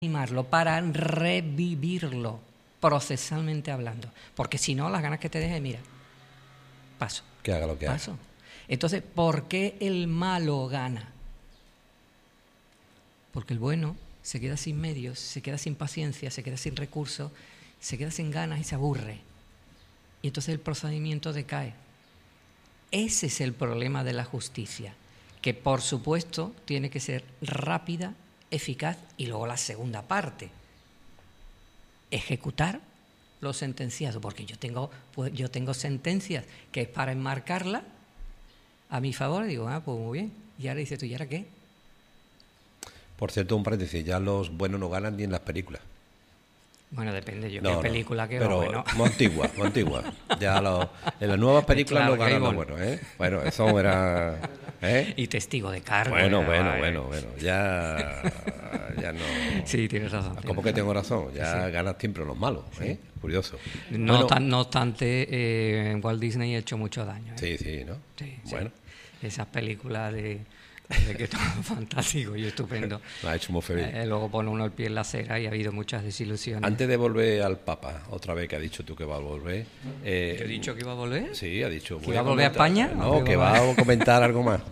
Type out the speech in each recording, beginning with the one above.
animarlo, para revivirlo, procesalmente hablando. Porque si no, las ganas que te deje, mira, paso. Que haga lo que paso. haga. Entonces, ¿por qué el malo gana? Porque el bueno se queda sin medios, se queda sin paciencia, se queda sin recursos, se queda sin ganas y se aburre. Y entonces el procedimiento decae. Ese es el problema de la justicia, que por supuesto tiene que ser rápida, eficaz, y luego la segunda parte, ejecutar lo sentenciado, porque yo tengo sentencias que es para enmarcarla a mi favor, y digo, pues muy bien, y ahora dices tú, ¿y ahora qué? Por cierto, un paréntesis, ya los buenos no ganan ni en las películas. Bueno, depende yo qué película que pero bueno. muy antigua. Ya en las nuevas películas Clark no ganan los Gable. buenos, ¿eh? Bueno, eso era... ¿eh? Y Testigo de Cargo. Bueno, ya no... Sí, tienes razón. ¿Cómo que tengo razón? Ya Sí. ganan siempre los malos, ¿eh? Curioso. No, Bueno, no obstante, Walt Disney ha hecho mucho daño. sí, ¿no? Sí. Bueno, Esas películas de que todo es fantástico y estupendo. me ha hecho muy feliz. Luego pone uno el pie en la acera y ha habido muchas desilusiones. Antes de volver al Papa, otra vez que ha dicho tú que va a volver... ¿Te he dicho que iba a volver? Sí, ha dicho... ¿Que iba a volver a España? No, que va a comentar algo más.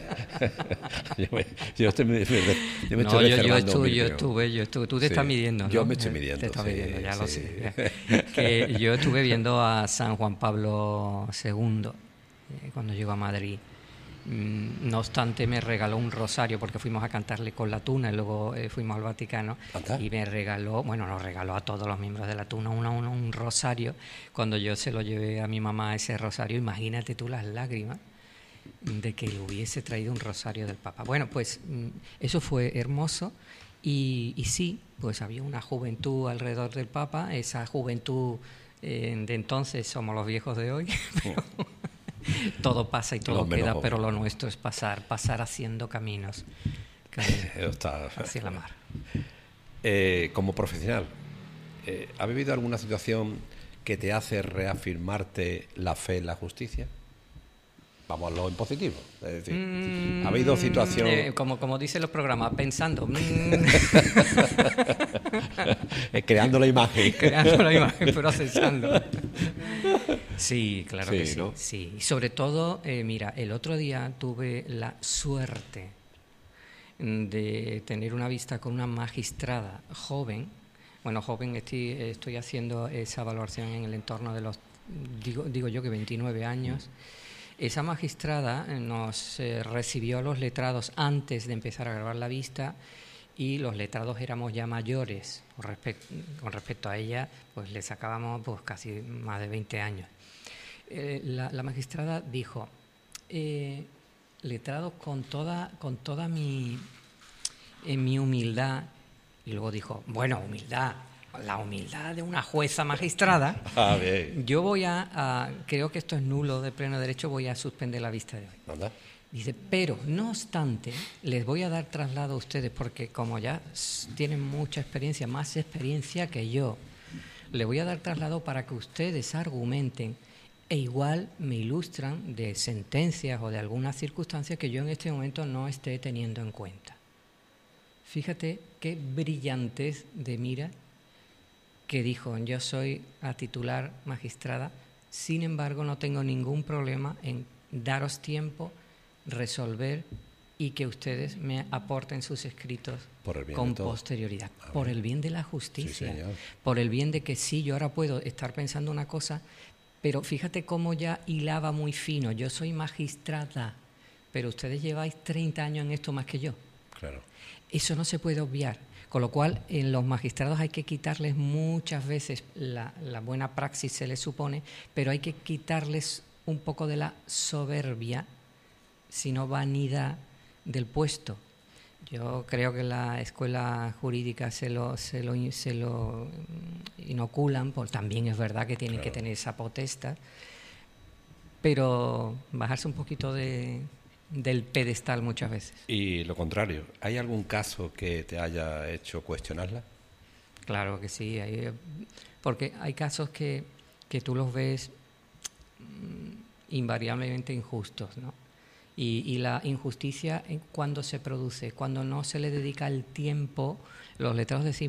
yo estoy Tú te estás midiendo, ¿no? Yo me estoy midiendo. Te estás midiendo, ya lo sí. sé. Que yo estuve viendo a San Juan Pablo II cuando llegó a Madrid. No obstante, me regaló un rosario porque fuimos a cantarle con la Tuna y luego fuimos al Vaticano. ¿Anda? Y me regaló, nos regaló a todos los miembros de la Tuna un rosario. Cuando yo se lo llevé a mi mamá ese rosario, imagínate tú las lágrimas de que le hubiese traído un rosario del Papa. Bueno, pues eso fue hermoso y sí, pues había una juventud alrededor del Papa, esa juventud de entonces somos los viejos de hoy, pero todo pasa y todo queda, pero lo nuestro es pasar haciendo caminos hacia la mar. Como profesional, ¿ha vivido alguna situación que te hace reafirmarte la fe en la justicia? Vamos a lo en positivo. Es decir, ¿ha habido situación...? Como dicen los programas, pensando. Creando la imagen. Creando la imagen, procesando. Sí, claro que sí. ¿No? Sí. Y sobre todo, mira, el otro día tuve la suerte de tener una vista con una magistrada joven. Bueno, joven, estoy haciendo esa evaluación en el entorno de los, digo yo que 29 años. Esa magistrada nos recibió a los letrados antes de empezar a grabar la vista y los letrados éramos ya mayores. Con respecto a ella, pues le sacábamos pues casi más de 20 años. La magistrada dijo, letrados con toda mi humildad, y luego dijo, bueno, humildad, la humildad de una jueza magistrada, Bien. yo voy creo que esto es nulo de pleno derecho, voy a suspender la vista de hoy. ¿Anda? Dice, pero no obstante, les voy a dar traslado a ustedes, porque como ya tienen mucha experiencia, más experiencia que yo, les voy a dar traslado para que ustedes argumenten e igual me ilustran de sentencias o de algunas circunstancias que yo en este momento no esté teniendo en cuenta. Fíjate qué brillantez de mira que dijo, yo soy a titular magistrada, sin embargo no tengo ningún problema en daros tiempo, resolver y que ustedes me aporten sus escritos con posterioridad, por el bien de la justicia, sí, por el bien de que sí, yo ahora puedo estar pensando una cosa, pero fíjate cómo ya hilaba muy fino, yo soy magistrada, pero ustedes lleváis 30 años en esto más que yo. Claro. Eso no se puede obviar. Con lo cual, en los magistrados hay que quitarles muchas veces la buena praxis, se les supone, pero hay que quitarles un poco de la soberbia, sino vanidad del puesto. Yo creo que la escuela jurídica se lo inoculan, porque también es verdad que tienen que tener esa potestad, pero bajarse un poquito del pedestal muchas veces. Y lo contrario, ¿hay algún caso que te haya hecho cuestionarla? Claro que sí, porque hay casos que tú los ves invariablemente injustos, ¿no? Y la injusticia cuando se produce, cuando no se le dedica el tiempo, los letrados decimos